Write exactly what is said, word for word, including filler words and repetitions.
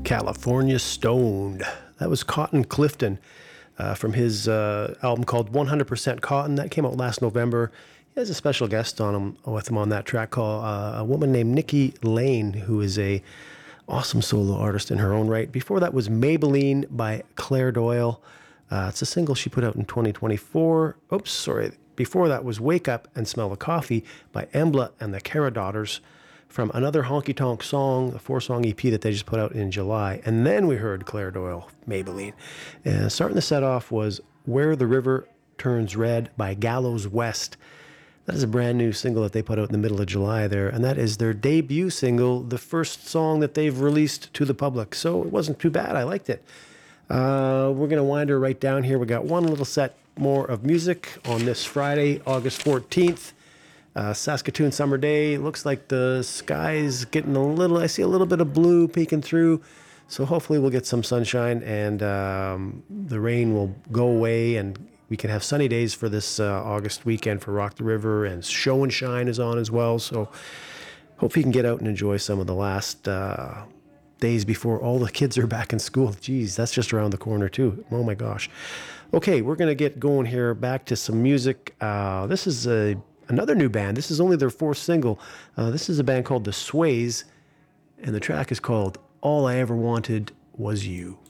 California Stoned. That was Cotton Clifton uh, from his uh, album called one hundred percent Cotton. That came out last November. He has a special guest on him with him on that track called uh, a woman named Nikki Lane, who is a awesome solo artist in her own right. Before that was Maybelline by Claire Doyle. Uh, it's a single she put out in twenty twenty-four. Oops, sorry. Before that was Wake Up and Smell the Coffee by Embla and the Cara Daughters, from another Honky Tonk Song, a four-song E P that they just put out in July. And then we heard Claire Doyle, Maybelline. And starting the set off was Where the River Turns Red by Gallows West. That is a brand new single that they put out in the middle of July there, and that is their debut single, the first song that they've released to the public. So it wasn't too bad. I liked it. Uh, we're going to wind her right down here. We got one little set more of music on this Friday, August fourteenth. Uh, Saskatoon summer day. Looks like the sky's getting a little, I see a little bit of blue peeking through. So hopefully we'll get some sunshine and um, the rain will go away and we can have sunny days for this uh, August weekend for Rock the River, and Show and Shine is on as well. So hopefully you can get out and enjoy some of the last uh, days before all the kids are back in school. Geez, that's just around the corner too. Oh my gosh. Okay, we're going to get going here, back to some music. Uh, this is a Another new band. This is only their fourth single. Uh, this is a band called The Sways, and the track is called All I Ever Wanted Was You.